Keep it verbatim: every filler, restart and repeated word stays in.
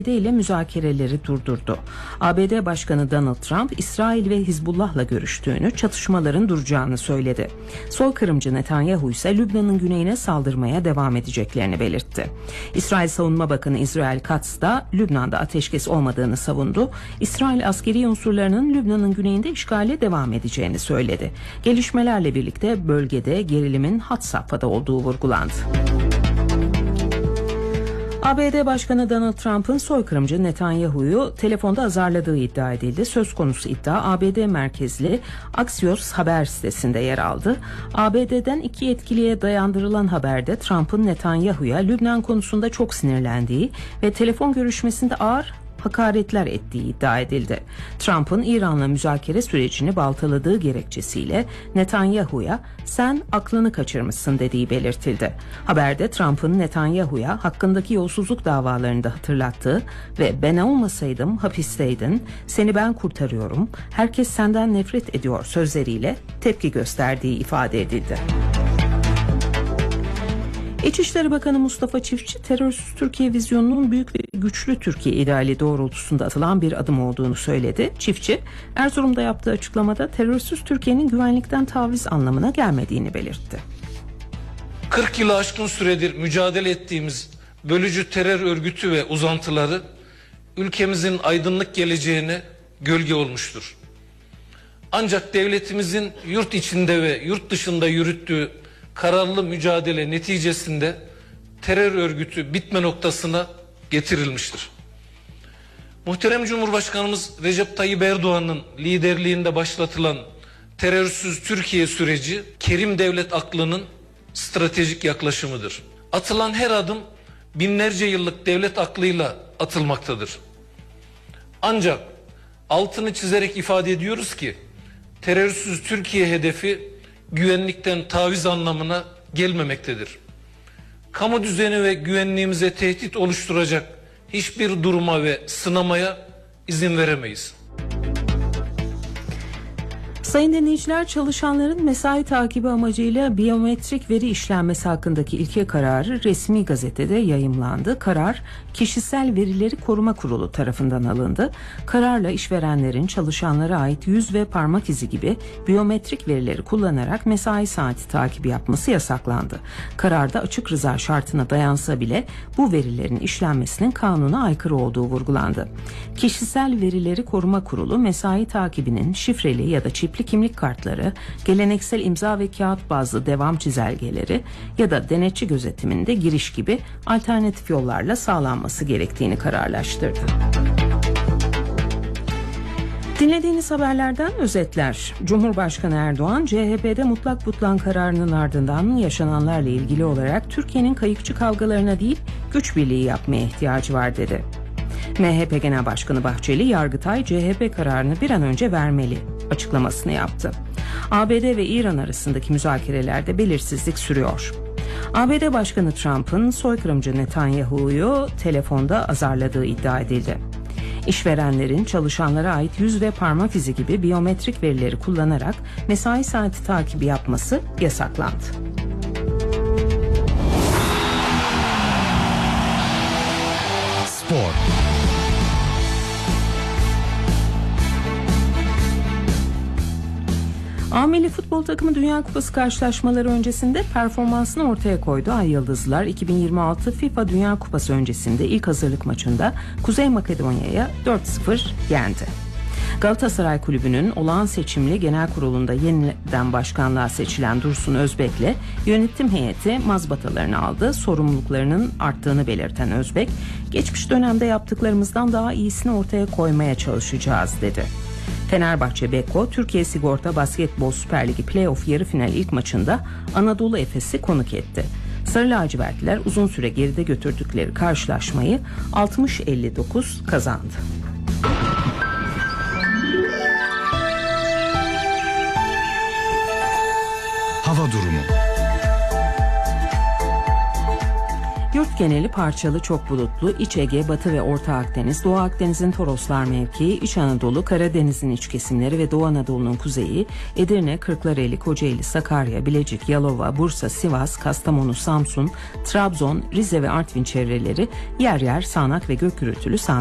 ile müzakereleri durdurdu. A B D Başkanı Donald Trump, İsrail ve Hizbullah'la görüştüğünü, çatışmaların duracağını söyledi. Soykırımcı Netanyahu ise Lübnan'ın güneyine saldırmaya devam edeceklerini belirtti. İsrail Savunma Bakanı Israel Katz da Lübnan'da ateşkes olmadığını savundu. İsrail askeri unsurlarının Lübnan'ın güneyinde işgale devam edeceğini söyledi. Gelişmelerle birlikte bölgede gerilimin had safhada olduğu vurgulandı. A B D Başkanı Donald Trump'ın soykırımcı Netanyahu'yu telefonda azarladığı iddia edildi. Söz konusu iddia A B D merkezli Axios haber sitesinde yer aldı. A B D'den iki yetkiliye dayandırılan haberde Trump'ın Netanyahu'ya Lübnan konusunda çok sinirlendiği ve telefon görüşmesinde ağır hakaretler ettiği iddia edildi. Trump'ın İran'la müzakere sürecini baltaladığı gerekçesiyle Netanyahu'ya "sen aklını kaçırmışsın" dediği belirtildi. Haberde Trump'ın Netanyahu'ya hakkındaki yolsuzluk davalarını da hatırlattığı ve "ben olmasaydım hapisteydin, seni ben kurtarıyorum, herkes senden nefret ediyor" sözleriyle tepki gösterdiği ifade edildi. İçişleri Bakanı Mustafa Çiftçi, terörsüz Türkiye vizyonunun büyük ve güçlü Türkiye ideali doğrultusunda atılan bir adım olduğunu söyledi. Çiftçi, Erzurum'da yaptığı açıklamada terörsüz Türkiye'nin güvenlikten taviz anlamına gelmediğini belirtti. kırk yılı aşkın süredir mücadele ettiğimiz bölücü terör örgütü ve uzantıları ülkemizin aydınlık geleceğine gölge olmuştur. Ancak devletimizin yurt içinde ve yurt dışında yürüttüğü kararlı mücadele neticesinde terör örgütü bitme noktasına getirilmiştir. Muhterem Cumhurbaşkanımız Recep Tayyip Erdoğan'ın liderliğinde başlatılan terörsüz Türkiye süreci, kerim devlet aklının stratejik yaklaşımıdır. Atılan her adım binlerce yıllık devlet aklıyla atılmaktadır. Ancak altını çizerek ifade ediyoruz ki terörsüz Türkiye hedefi güvenlikten taviz anlamına gelmemektedir. Kamu düzeni ve güvenliğimize tehdit oluşturacak hiçbir duruma ve sınamaya izin veremeyiz. Sayın dinleyiciler, çalışanların mesai takibi amacıyla biyometrik veri işlenmesi hakkındaki ilke kararı resmi gazetede yayımlandı. Karar, Kişisel Verileri Koruma Kurulu tarafından alındı. Kararla işverenlerin çalışanlara ait yüz ve parmak izi gibi biyometrik verileri kullanarak mesai saati takibi yapması yasaklandı. Kararda açık rıza şartına dayansa bile bu verilerin işlenmesinin kanuna aykırı olduğu vurgulandı. Kişisel Verileri Koruma Kurulu, mesai takibinin şifreli ya da çipli kimlik kartları, geleneksel imza ve kağıt bazlı devam çizelgeleri ya da denetçi gözetiminde giriş gibi alternatif yollarla sağlanması gerektiğini kararlaştırdı. Dinlediğiniz haberlerden özetler. Cumhurbaşkanı Erdoğan, C H P'de mutlak butlan kararının ardından yaşananlarla ilgili olarak Türkiye'nin kayıkçı kavgalarına değil, güç birliği yapmaya ihtiyacı var dedi. M H P Genel Başkanı Bahçeli, Yargıtay C H P kararını bir an önce vermeli açıklamasını yaptı. A B D ve İran arasındaki müzakerelerde belirsizlik sürüyor. A B D Başkanı Trump'ın soykırımcı Netanyahu'yu telefonda azarladığı iddia edildi. İşverenlerin çalışanlara ait yüz ve parmak izi gibi biyometrik verileri kullanarak mesai saati takibi yapması yasaklandı. Spor. A Milli Futbol Takımı Dünya Kupası karşılaşmaları öncesinde performansını ortaya koydu. Ay Yıldızlar iki bin yirmi altı FIFA Dünya Kupası öncesinde ilk hazırlık maçında Kuzey Makedonya'ya dört sıfır yendi. Galatasaray Kulübü'nün olağan seçimli genel kurulunda yeniden başkanlığa seçilen Dursun Özbek'le yönetim heyeti mazbatalarını aldı. Sorumluluklarının arttığını belirten Özbek, geçmiş dönemde yaptıklarımızdan daha iyisini ortaya koymaya çalışacağız dedi. Fenerbahçe Beko, Türkiye Sigorta Basketbol Süper Ligi Playoff yarı final ilk maçında Anadolu Efes'i konuk etti. Sarı lacivertliler uzun süre geride götürdükleri karşılaşmayı altmış elli dokuz kazandı. Hava durumu. Yurt geneli parçalı çok bulutlu, İç Ege, Batı ve Orta Akdeniz, Doğu Akdeniz'in Toroslar mevkii, İç Anadolu, Karadeniz'in iç kesimleri ve Doğu Anadolu'nun kuzeyi, Edirne, Kırklareli, Kocaeli, Sakarya, Bilecik, Yalova, Bursa, Sivas, Kastamonu, Samsun, Trabzon, Rize ve Artvin çevreleri yer yer sağanak ve gök gürültülü sağanak